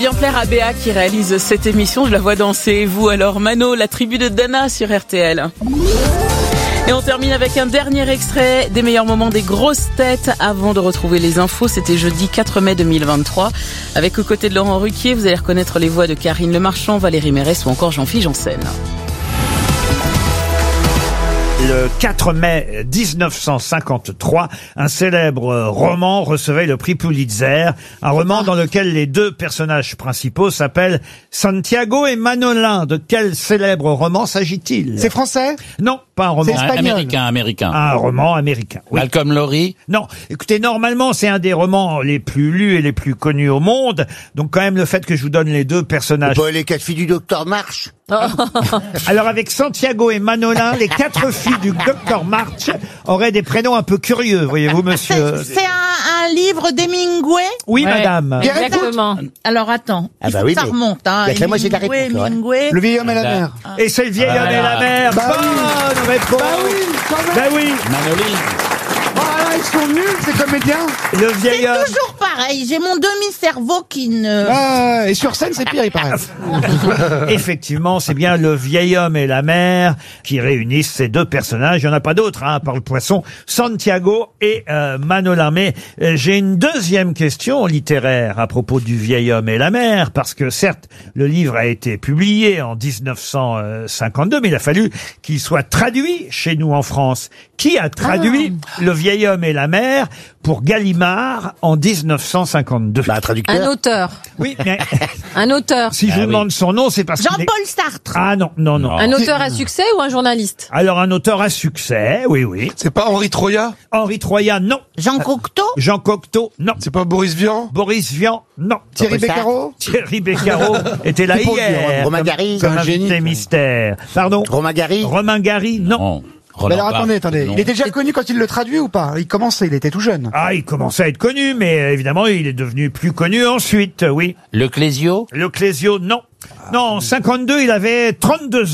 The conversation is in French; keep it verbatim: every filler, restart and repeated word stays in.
Bien plaire à Béa qui réalise cette émission, je la vois danser. Et vous alors, Mano, la tribu de Dana sur R T L. Et on termine avec un dernier extrait des meilleurs moments des grosses têtes avant de retrouver les infos. C'était jeudi quatre mai deux mille vingt-trois. Avec aux côtés de Laurent Ruquier, vous allez reconnaître les voix de Karine Le Marchand, Valérie Mérès ou encore Jean-Philippe Janssen. Le quatre mai dix-neuf cent cinquante-trois, un célèbre roman recevait le prix Pulitzer, un roman dans lequel les deux personnages principaux s'appellent Santiago et Manolin. De quel célèbre roman s'agit-il? C'est français? Non, pas un roman. C'est espagnol. Américain, américain. Un roman américain. Oui. Malcolm Lowry. Non, écoutez, normalement, c'est un des romans les plus lus et les plus connus au monde. Donc quand même, le fait que je vous donne les deux personnages... Bah, les quatre filles du docteur March. Alors avec Santiago et Manolin, les quatre filles du docteur March auraient des prénoms un peu curieux, voyez-vous, monsieur. C'est c'est un, un livre d'Hemingway. Oui, Ouais. madame. Exactement. Alors attends, Ah il bah faut oui, que ça mais- remonte. Hein. y a que la moitié de la Hemingway, réponse, ouais. Hemingway. Le vieil homme et la Ah, mer. Et c'est le vieil Ah, homme et la mer. bah Bonne réponse. Bah oui, quand même. Bah oui, Manoli. Ah là, ils sont nuls, ces comédiens. le vieil C'est homme. toujours pareil. J'ai mon demi-cerveau qui ne. Ah, et sur scène, c'est pire, il paraît. Effectivement, c'est bien le vieil homme et la mer qui réunissent ces deux personnages. Il n'y en a pas d'autres, hein, par le poisson, Santiago et euh, Manolin. Mais euh, j'ai une deuxième question littéraire à propos du vieil homme et la mer, parce que certes, le livre a été publié en dix-neuf cent cinquante-deux, mais il a fallu qu'il soit traduit chez nous en France. Qui a traduit le vieil homme et la mer pour Gallimard en dix-neuf cent cinquante-deux? Bah, un traducteur. Un auteur. Oui, mais Un auteur. si je Ah vous oui. demande son nom, c'est parce qu'il est... Jean-Paul Sartre. Ah non, non, non. Non. Un auteur à succès ou un journaliste? Alors un auteur à succès, oui, oui. C'est pas Henri Troya? Henri Troya, non. Jean Cocteau. Jean Cocteau, non. C'est pas Boris Vian? Boris Vian, non. Thierry Jean-Paul Beccaro? Thierry Beccaro était là C'est pour le hier. dire, Romain Gary. Comme C'est un génie. invité mystère. Pardon. Romain Gary. Romain Gary, non. Non. Mais Roland alors Barthes, attendez, attendez. non. Il était déjà connu quand il le traduit ou pas? Il commençait, il était tout jeune. Ah, il commençait à être connu, mais euh, évidemment, il est devenu plus connu ensuite, oui. Le Clésio. Le Clésio, non. Non, en cinquante-deux, il avait trente-deux ans.